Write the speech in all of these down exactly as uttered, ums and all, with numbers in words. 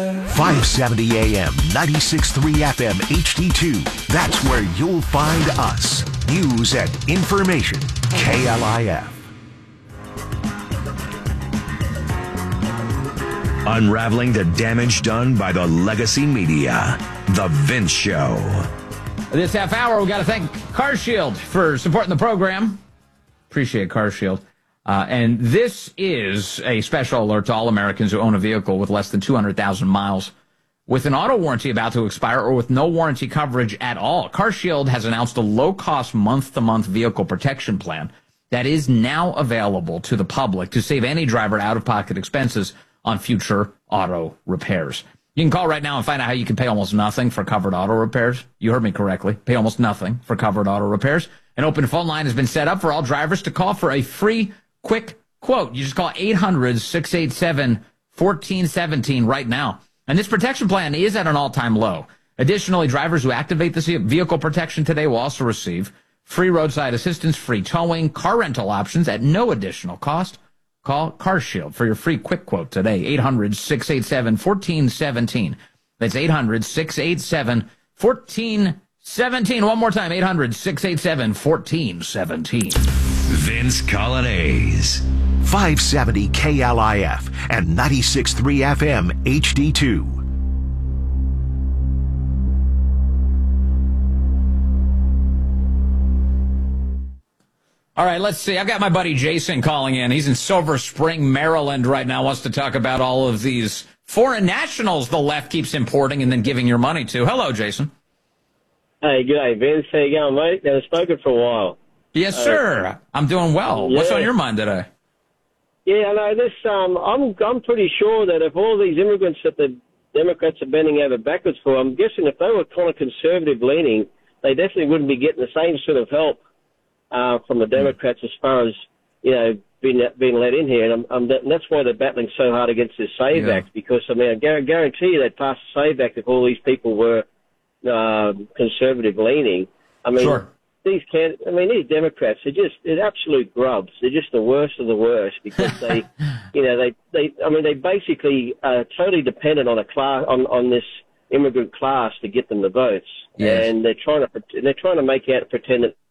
five seventy A M, ninety-six point three F M H D two. That's where you'll find us. News and information. K L I F. Unraveling the damage done by the legacy media. The Vince Show. This half hour, we got to thank CarShield for supporting the program. Appreciate CarShield. Uh, and this is a special alert to all Americans who own a vehicle with less than two hundred thousand miles with an auto warranty about to expire or with no warranty coverage at all. CarShield has announced a low-cost month-to-month vehicle protection plan that is now available to the public to save any driver out-of-pocket expenses on future auto repairs. You can call right now and find out how you can pay almost nothing for covered auto repairs. You heard me correctly. Pay almost nothing for covered auto repairs. An open phone line has been set up for all drivers to call for a free quick quote. You just call eight hundred, six eight seven, one four one seven right now. And this protection plan is at an all-time low. Additionally, drivers who activate this vehicle protection today will also receive free roadside assistance, free towing, car rental options at no additional cost. Call CarShield for your free quick quote today. eight hundred, six eight seven, one four one seven. That's eight hundred, six eight seven, one four one seven. One more time, eight hundred, six eight seven, one four one seven. Vince Colonnese. five seventy K L I F and ninety-six point three F M H D two. All right, let's see. I've got my buddy Jason calling in. He's in Silver Spring, Maryland right now, wants to talk about all of these foreign nationals the left keeps importing and then giving your money to. Hello, Jason. Hey, good day, Vince. How you going, mate? Haven't spoken for a while. Yes, sir. Uh, I'm doing well. Yeah. What's on your mind today? Yeah, I know this. Um, I'm I'm pretty sure that if all these immigrants that the Democrats are bending over backwards for, I'm guessing if they were kind of conservative leaning, they definitely wouldn't be getting the same sort of help uh, from the Democrats as far as you know being being let in here. And, I'm, I'm, and that's why they're battling so hard against this Save yeah. Act, because I mean I guarantee you they'd pass the Save Act if all these people were uh, conservative leaning. I mean. Sure. These can, I mean, these Democrats, they're just, they're absolute grubs. They're just the worst of the worst because they, you know, they, they, I mean, they basically are totally dependent on a class, on, on this immigrant class to get them the votes. Yes. And they're trying to, they're trying to make out, pretend that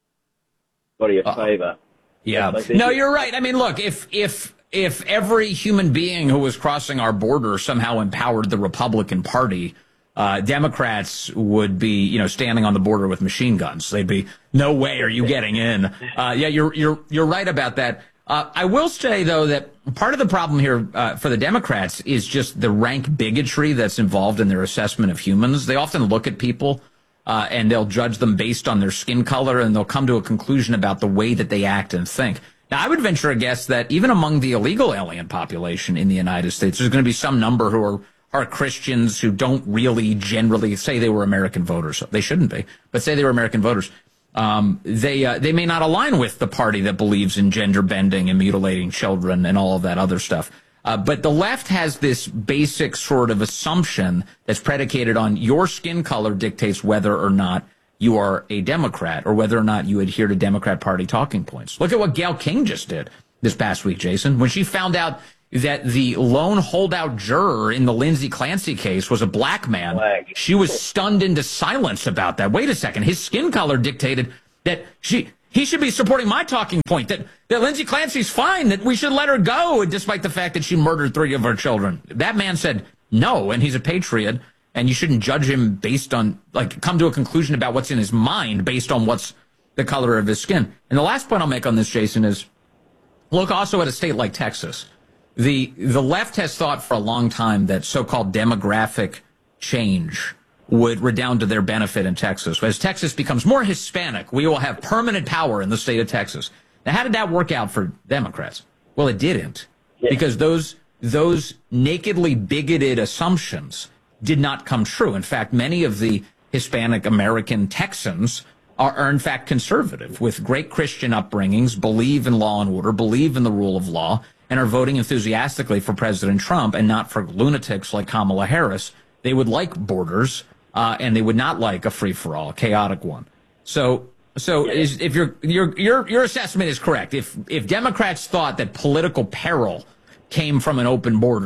everybody a favor. Yeah. Like no, just, you're right. I mean, look, if, if, if every human being who was crossing our border somehow empowered the Republican Party, Uh, Democrats would be, you know, standing on the border with machine guns. They'd be, no way are you getting in. Uh, yeah, you're, you're, you're right about that. Uh, I will say, though, that part of the problem here uh, for the Democrats is just the rank bigotry that's involved in their assessment of humans. They often look at people uh, and they'll judge them based on their skin color, and they'll come to a conclusion about the way that they act and think. Now, I would venture a guess that even among the illegal alien population in the United States, there's going to be some number who are are Christians who don't really generally say they were American voters. They shouldn't be, but say they were American voters. Um, they uh, they may not align with the party that believes in gender bending and mutilating children and all of that other stuff. Uh, but the left has this basic sort of assumption that's predicated on your skin color dictates whether or not you are a Democrat or whether or not you adhere to Democrat Party talking points. Look at what Gayle King just did this past week, Jason, when she found out that the lone holdout juror in the Lindsey Clancy case was a black man. Black. She was stunned into silence about that. Wait a second. His skin color dictated that she he should be supporting my talking point, that, that Lindsey Clancy's fine, that we should let her go, despite the fact that she murdered three of her children. That man said no, and he's a patriot, and you shouldn't judge him based on, like, come to a conclusion about what's in his mind based on what's the color of his skin. And the last point I'll make on this, Jason, is look also at a state like Texas. The the left has thought for a long time that so-called demographic change would redound to their benefit in Texas. As Texas becomes more Hispanic, we will have permanent power in the state of Texas. Now, how did that work out for Democrats? Well, it didn't, yeah. because those those nakedly bigoted assumptions did not come true. In fact, many of the Hispanic American Texans are, are in fact conservative, with great Christian upbringings, believe in law and order, believe in the rule of law, and are voting enthusiastically for President Trump and not for lunatics like Kamala Harris. They would like borders, uh, and they would not like a free-for-all, a chaotic one. So, so is, if your your your your assessment is correct, if if Democrats thought that political peril came from an open border,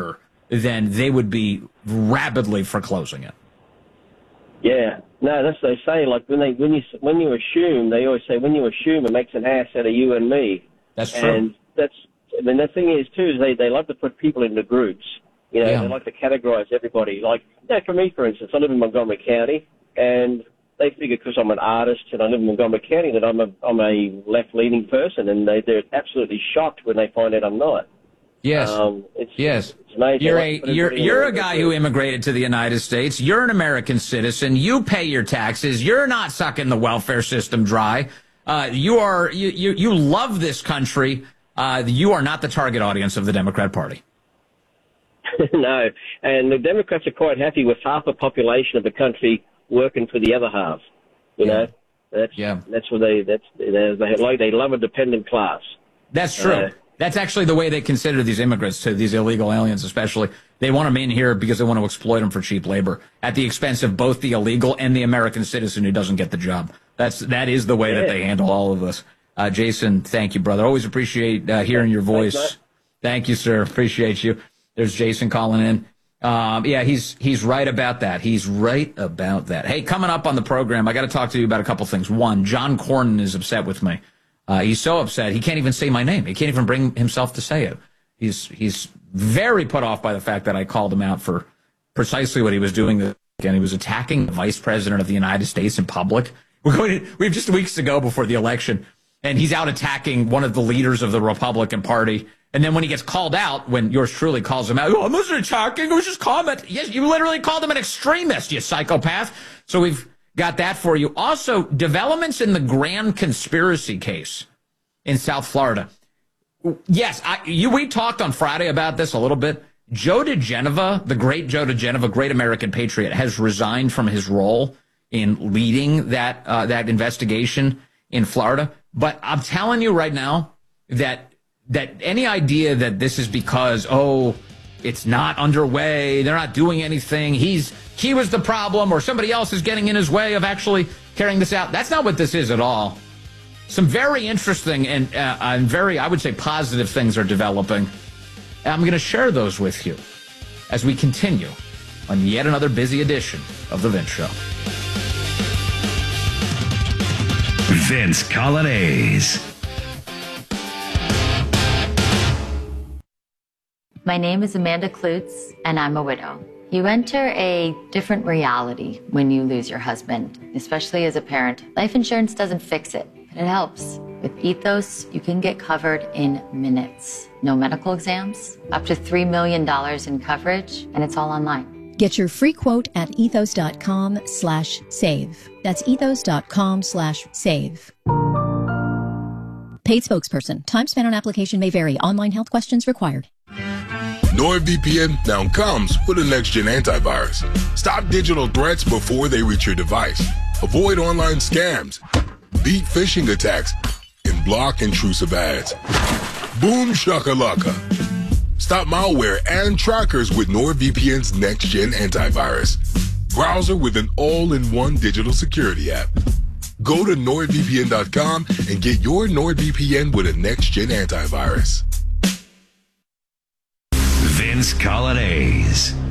then they would be rapidly foreclosing it. Yeah, no, that's what they say. Like when they when you when you assume, they always say when you assume it makes an ass out of you and me. That's true. And that's I mean the thing is too is they they love to put people into groups. You know, Yeah. they like to categorize everybody. Like, you know, for me, for instance, I live in Montgomery County, and they figure because I'm an artist and I live in Montgomery County that I'm a I'm a left leaning person, and they they're absolutely shocked when they find out I'm not. Yes. Um, it's, yes. It's amazing. You're I a put it you're in you're a- a guy who immigrated to the United States. You're an American citizen. You pay your taxes. You're not sucking the welfare system dry. Uh, you are you, you you love this country. Uh, you are not the target audience of the Democrat Party. No, and the Democrats are quite happy with half the population of the country working for the other half. You Yeah. know, that's Yeah. that's what they that's they, they like. They love a dependent class. That's true. Uh, That's actually the way they consider these immigrants, to these illegal aliens especially. They want them in here because they want to exploit them for cheap labor at the expense of both the illegal and the American citizen who doesn't get the job. That's that is the way Yeah. that they handle all of us. Uh, Jason, thank you, brother. Always appreciate uh, hearing your voice. Thanks, Thank you, sir. Appreciate you. There's Jason calling in. Um, yeah, he's he's right about that. He's right about that. Hey, coming up on the program, I got to talk to you about a couple things. One, John Cornyn is upset with me. Uh, he's so upset he can't even say my name. He can't even bring himself to say it. He's he's very put off by the fact that I called him out for precisely what he was doing this weekend. He was attacking the vice president of the United States in public. We're going to, we have just weeks to go before the election, and he's out attacking one of the leaders of the Republican Party. And then when he gets called out, when yours truly calls him out, oh, I wasn't attacking, I was just commenting. Yes, you literally called him an extremist, you psychopath. So we've got that for you. Also, developments in the grand conspiracy case in South Florida. Yes, I, you, we talked on Friday about this a little bit. Joe DeGenova, the great Joe DeGenova, great American patriot, has resigned from his role in leading that uh, that investigation in Florida. But I'm telling you right now that that any idea that this is because, oh, it's not underway, they're not doing anything, he's he was the problem, or somebody else is getting in his way of actually carrying this out. That's not what this is at all. Some very interesting and, uh, and very, I would say, positive things are developing. And I'm going to share those with you as we continue on yet another busy edition of The Vince Show. Vince Coglianese. My name is Amanda Klutz, and I'm a widow. You enter a different reality when you lose your husband, especially as a parent. Life insurance doesn't fix it, but it helps. With Ethos, you can get covered in minutes. No medical exams, up to three million dollars in coverage, and it's all online. Get your free quote at ethos.com slash save. That's ethos.com slash save. Paid spokesperson. Time spent on application may vary. Online health questions required. NordVPN now comes with a next-gen antivirus. Stop digital threats before they reach your device. Avoid online scams, beat phishing attacks, and block intrusive ads. Boom shakalaka. Stop malware and trackers with NordVPN's next-gen antivirus. Browser with an all-in-one digital security app. Go to nord V P N dot com and get your NordVPN with a next-gen antivirus. Vince Coglianese.